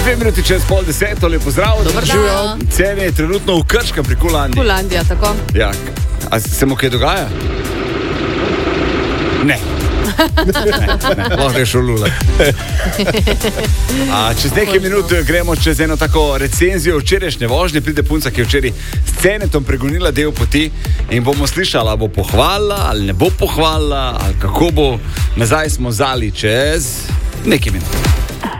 2 minuti čez 9:30, lepo zdrav. Dober dan. Celje je trenutno v Krškem pri Kulandiji. Kulandija, tako. Ja, a se mu kaj dogaja? Ne. Lahko greš v Lula. Čez nekaj minut gremo čez eno tako recenzijo včerajšnje vožnje. Pride punca, ki je včeraj s Cenetom pregonila del poti in bomo slišali, ali bo pohvalila, ali ne bo pohvalila, ali kako bo. Nazaj smo zali čez nekaj minut.